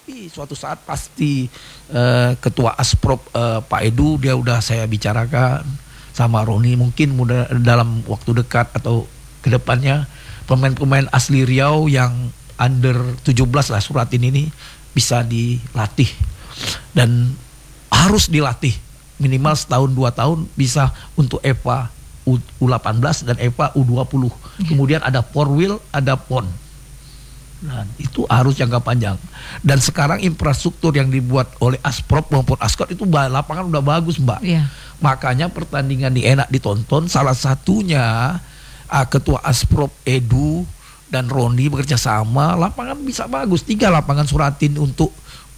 Tapi suatu saat pasti Ketua Asprop Pak Edu dia udah saya bicarakan sama Roni, mungkin mudah dalam waktu dekat atau kedepannya pemain-pemain asli Riau yang under 17 lah Suratin ini bisa dilatih dan harus dilatih minimal setahun 2 tahun bisa untuk EVA U18 dan EVA U20. Kemudian ada Porwil, ada PON. Nah, itu harus jangka panjang. Dan sekarang infrastruktur yang dibuat oleh Asprop maupun Askot itu lapangan udah bagus, Mbak. Makanya pertandingan enak ditonton. Salah satunya Ketua Asprop Edu dan Roni bekerja sama, lapangan bisa bagus. 3 lapangan Suratin untuk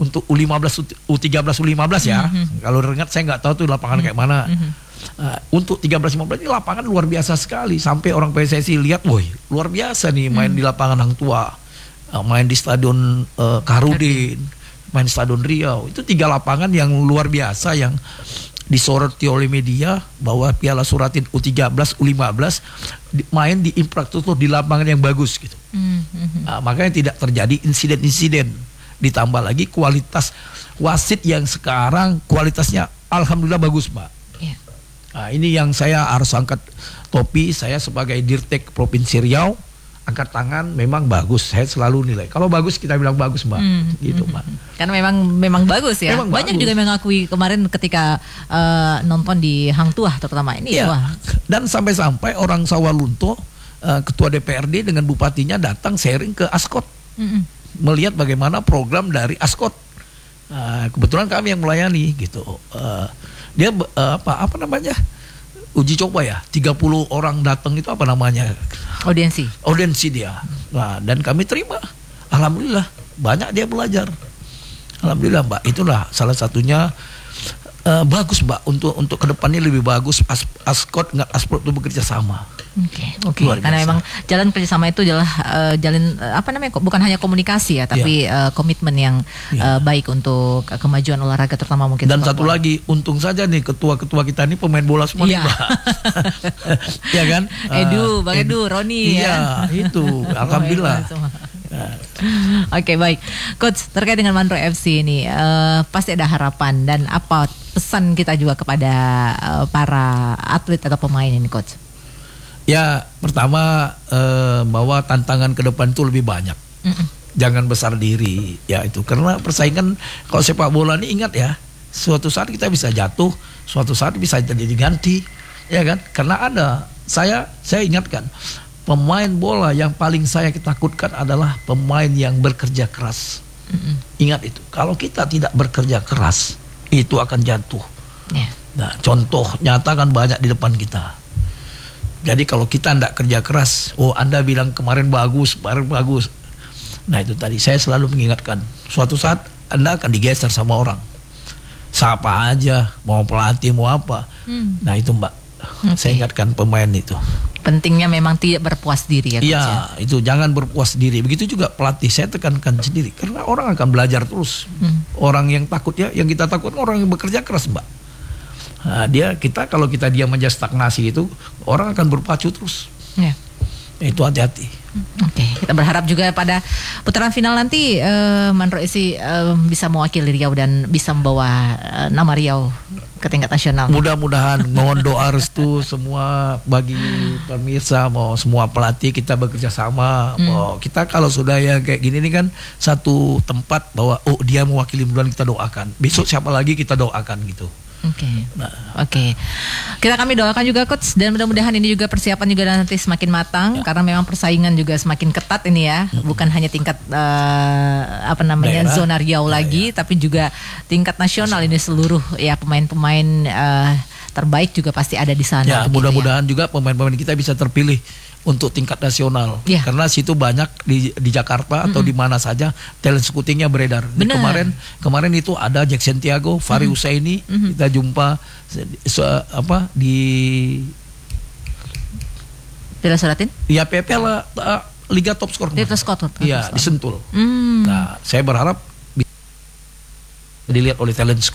U15, U13, U15 ya. Kalau ingat saya nggak tahu tuh lapangan kayak mana. Untuk 13-15 ini lapangan luar biasa sekali. Sampai orang PSSI lihat, woi luar biasa nih main di lapangan Hang Tua, main di Stadion Karudin, main di Stadion Riau. Itu 3 lapangan yang luar biasa yang disoroti oleh media bahwa Piala Suratin U13, U15 main di infrastruktur di lapangan yang bagus gitu. Makanya tidak terjadi insiden-insiden. Ditambah lagi kualitas wasit yang sekarang kualitasnya alhamdulillah bagus, Mbak. Nah, ini yang saya harus angkat topi. Saya sebagai Dirtek Provinsi Riau angkat tangan, memang bagus. Saya selalu nilai. Kalau bagus kita bilang bagus, Mbak. Gitu, Mbak. Karena memang bagus ya. Memang banyak bagus. juga mengakui kemarin ketika nonton di Hang Tuah terutama ini. Wah. Dan sampai-sampai orang Sawalunto, Ketua DPRD dengan bupatinya datang sharing ke Askot. Melihat bagaimana program dari Askot. Kebetulan kami yang melayani gitu. Dia apa namanya? Uji coba ya, 30 orang datang itu apa namanya? Audiensi dia. Nah, dan kami terima. Alhamdulillah, banyak dia belajar. Alhamdulillah, Mbak. Itulah salah satunya bagus, Mbak. Untuk kedepannya lebih bagus. Askot nggak Asprop itu bekerja sama. Oke. Karena memang jalan kerjasama itu adalah jalan bukan hanya komunikasi ya, tapi komitmen yang baik untuk kemajuan olahraga terutama mungkin. Dan satu lagi, untung saja nih ketua-ketua kita ini pemain bola semua nih, Mbak. Ya kan? Bang Edu, Roni ya. Itu, alhamdulillah. Oke, baik. Coach, terkait dengan Mandro FC ini pasti ada harapan dan apa pesan kita juga kepada para atlet atau pemain ini, Coach? Ya, pertama bahwa tantangan ke depan itu lebih banyak. Jangan besar diri, ya itu. Karena persaingan kalau sepak bola ini ingat ya, suatu saat kita bisa jatuh, suatu saat bisa jadi ganti, ya kan? Karena ada, saya ingatkan, pemain bola yang paling saya takutkan adalah pemain yang bekerja keras. Ingat itu. Kalau kita tidak bekerja keras, itu akan jatuh. Nah, contoh nyata kan banyak di depan kita. Jadi kalau kita tidak kerja keras, Anda bilang kemarin bagus. Nah itu tadi saya selalu mengingatkan, suatu saat Anda akan digeser sama orang. Siapa aja, mau pelatih, mau apa. Nah itu, Mbak, saya ingatkan pemain itu. Pentingnya memang tidak berpuas diri ya, Coach. Iya, itu jangan berpuas diri. Begitu juga pelatih, saya tekankan sendiri. Karena orang akan belajar terus. Orang yang takut ya, yang kita takut orang yang bekerja keras, Mbak. Nah, kalau kita diam aja stagnasi itu, orang akan berpacu terus. Itu hati-hati. Oke, kita berharap juga pada putaran final nanti Mandro FC bisa mewakili Riau dan bisa membawa nama Riau ke tingkat nasional. Mudah-mudahan, mohon doa restu semua bagi pemirsa, mau semua pelatih kita bekerja sama. Kita kalau sudah ya kayak gini nih kan satu tempat bahwa dia mewakili, mudah-mudahan kita doakan. Besok siapa lagi kita doakan gitu. Oke. Kami doakan juga, Coach, dan mudah-mudahan ini juga persiapan juga nanti semakin matang karena memang persaingan juga semakin ketat ini ya. Bukan hanya tingkat daerah, zona Riau lagi, tapi juga tingkat nasional ini seluruh ya pemain-pemain terbaik juga pasti ada di sana. Ya, mudah-mudahan juga pemain-pemain kita bisa terpilih untuk tingkat nasional. Karena situ banyak di Jakarta atau di mana saja talent scoutingnya beredar. Kemarin itu ada Jackson Tiago, Fari Husaini, kita jumpa di Piala Suratin? Ya, Piala Liga Top Skor. Iya, di Sentul. Nah, saya berharap bisa dilihat oleh talent